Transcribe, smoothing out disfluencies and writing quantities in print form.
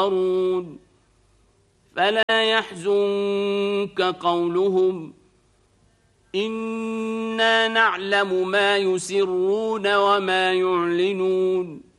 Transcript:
فلا يحزنك قولهم إنا نعلم ما يسرون وما يعلنون